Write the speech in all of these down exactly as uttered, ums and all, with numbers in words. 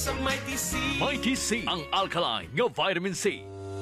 sa Mighty C. Mighty C, ang alkaline nga vitamin C.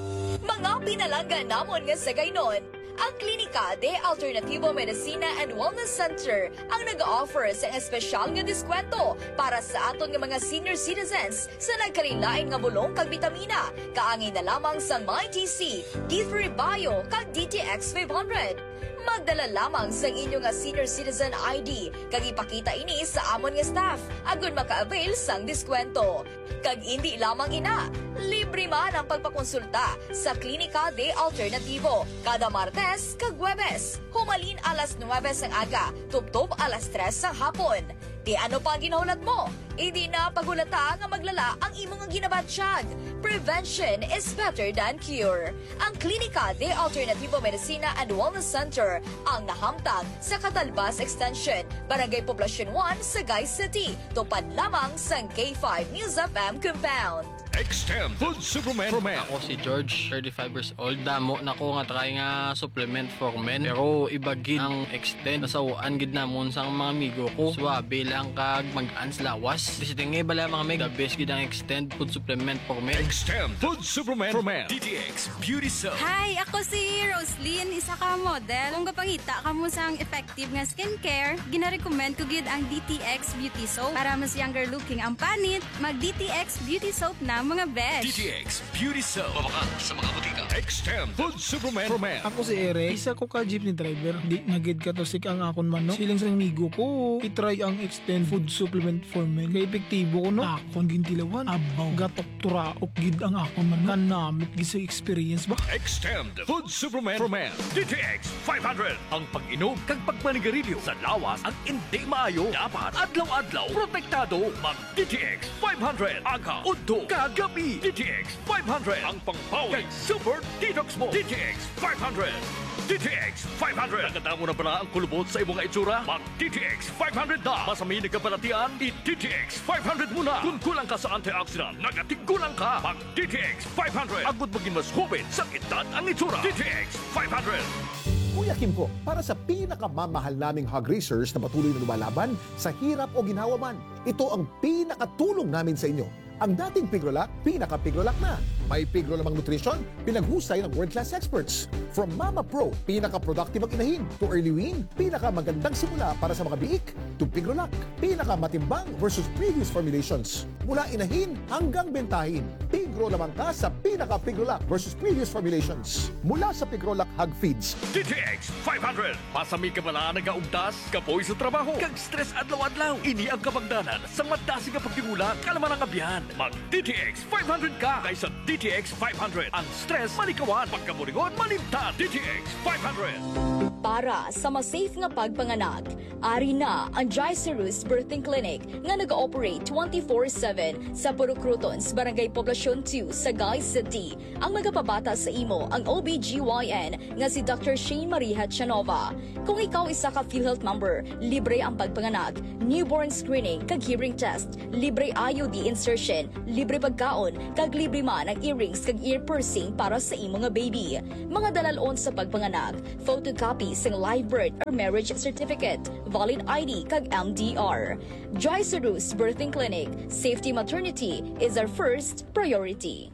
Mga pinalanggan namon nga sa gaynon, ang Klinika de Alternativo Medicina and Wellness Center ang nag-offer sa espesyal nga diskwento para sa aton nga mga senior citizens sa nagkalilain nga bulong kag bitamina. Kaangay na lamang sa Mighty C, D three Bio kag D T X five hundred. Magdala lamang sa inyo nga senior citizen I D kag ipakita ini sa amon nga staff agon maka-avail sang diskwento. Kag hindi lamang ina, libre man ang pagpakonsulta sa Klinika de Alternativo kada Martes kag Huwebes. Humalin alas nuwebes ang aga, tubtob alas tres ang hapon. Di ano pa ginahulat mo? Hindi na pagulata nga maglala ang imong ginabatsyag. Prevention is better than cure. Ang Klinika de Alternativo Medicina and Wellness Center ang nahamtang sa Catalbas Extension, Barangay Poblacion one, Sagay City. Tupad lamang sa K five News F M Compound. Extend Food Supplement for Men. Ako si George, thirty-five years old. Damo na ko nga try nga supplement for men. Pero ibagid ang extend. Nasawaan gid namon sang mga amigo ko. Swabe lang kag mag-ans lawas. Disitingi bala mga meg. The best gid ang extend food supplement for men. Extend Food Supplement for Men. D T X Beauty Soap. Hi, ako si Roslyn, isa ka model. Kung kapangita ka mo sang effective nga skincare, gina-recommend ko gid ang D T X Beauty Soap. Para mas younger looking ang panit, mag D T X Beauty Soap na mga besh. D T X Beauty Soap. Mabaka sa mga butika. Extend Food Supplement for Men. Ako si Eric, isa ko ka jeepney driver. Di nagid ka to sik ang akon man, no? Siling sa amigo ko, itry ang Extend Food Supplement for Men. Kaya epektibo ko, no? Akon gintilawan. Abaw, gatok turaok gid ang akon man. Kanamit gid sa experience ba? Extend Food Supplement for Men. D T X five hundred. Ang pag-inom kag pagmanigarilyo sa lawas ang hindi maayo. Dapat adlaw-adlaw protektado. Mag D T X five hundred. Aga, udto, kagabi. D T X five hundred. Ang pangpawi kag super detox mo. D T X five hundred. D T X five hundred. Nakatamo na pala ang kulubot sa imong itsura? Mag D T X five hundred na. Masami nagkabalatian, i-D T X five hundred muna. Kung kulang ka sa antioxidant, nagatigulang ka. Mag D T X five hundred. Agud maging mas hubit sa edad ang itsura. D T X five hundred. Kuya Kim ko, para sa pinakamamahal naming hog racers na patuloy na lumalaban sa hirap o ginhawa man, ito ang pinakatulong namin sa inyo. Ang dating Pigrolac, pinaka-Pigrolac na. May Pigro namang nutrition, pinaghusay ng world-class experts. From Mama Pro, pinaka-productive ang inahin, to Early Wean, pinaka-magandang simula para sa mga biik, to Pigrolac, pinaka-matimbang versus previous formulations. Mula inahin hanggang bentahin, Pigro lamang ka sa pinaka-Pigrolac versus previous formulations. Mula sa Pigrolac Hog Feeds. D T X five hundred. Pasami ka bala nagaugdas, kapoy sa trabaho, kag stress adlaw-adlaw. Ini ang kabangdanan sa madasi nga pagtimula, kalaman ang kabiyan. Mag D T X five hundred ka kaysa D T X five hundred. Ang stress malikawan, pagkaburingon malimtan. D T X five hundred. Para sa mas safe nga pagpanganak, ari na ang Jaicerus Birthing Clinic nga nag-ooperate twenty-four seven sa Purukrutons, Barangay Poblacion two, Sagay City. Ang magapabata sa imo ang O B G Y N nga si Doctor Shane Maria Chanova. Kung ikaw isa ka PhilHealth member, libre ang pagpanganak, newborn screening kag hearing test, libre I U D insertion, libre pagkaon, kag libre man ang earrings kag ear piercing para sa imo nga baby. Mga dalalon sa pagpanganak, photocopy sing live birth or marriage certificate, valid I D kag M D R. Jaicerus Birthing Clinic, safety maternity is our first priority.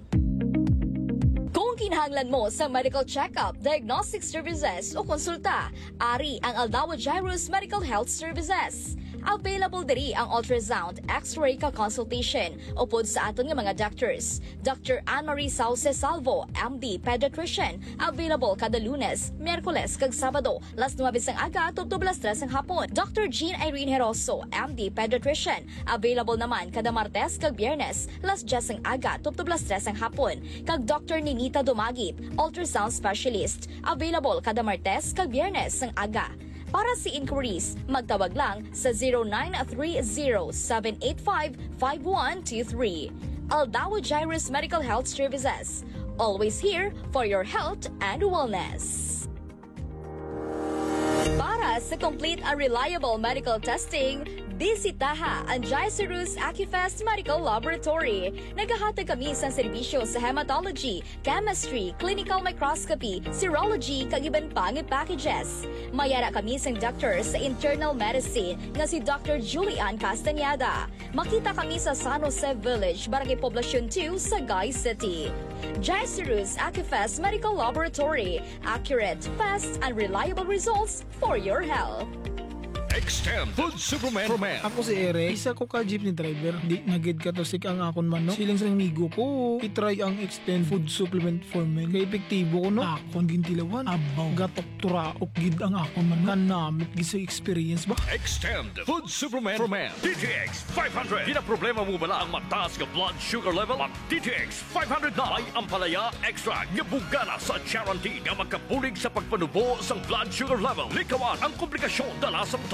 Kung kinahanglan mo sa medical check-up, diagnostic services o konsulta, ari ang Aldao Jairus Medical Health Services. Available diri ang ultrasound, x-ray ka consultation upod sa aton nga mga doctors. Doctor Anne-Marie Sauce Salvo, M D Pediatrician, available kada Lunes, Miyerkules kag Sabado, las nuwebes ang aga tubtob las tres ang hapon. Doctor Jean Irene Heroso, M D Pediatrician, available naman kada Martes kag Biyernes, las diyes ang aga tubtob las tres ang hapon. Kag Doctor Ninita Dumagit, ultrasound specialist, available kada Martes kag Biyernes ang aga. Para si inquiries, magtawag lang sa zero nine three zero seven eight five five one two three. Aldao Jairus Medical Health Services. Always here for your health and wellness. Para sa complete and reliable medical testing, Bisitaha ang Jaiserus Acufest Medical Laboratory. Naghahatag kami sa serbisyo sa hematology, chemistry, clinical microscopy, serology, kag iban pang packages. Mayara kami sa doctor sa internal medicine nga si Doctor Julian Castañeda. Makita kami sa San Jose Village, Barangay Poblacion two, Sagay City. Jaiserus Acufest Medical Laboratory. Accurate, fast, and reliable results for your health. Extend Food Superman for Men. Ako si Eric, isa ko ka jeepney driver. Di nagid ka to sik ang akon man no. Siling sa migo ko, itry ang Extend Food Supplement for Men. Kay epektibo ko no. Akon gintilawan, abaw, gatok tura og gid ang akon man. Kanamit gid sa experience ba? Extend Food Superman for Men. D T X five hundred. Ginaproblema mo bala ang mataas nga blood sugar level? Ang D T X five hundred na ay ang palaya extra nga bugana sa guarantee nga magkapulig sa pagpanubo sa blood sugar level. Likawan ang komplikasyon dala sa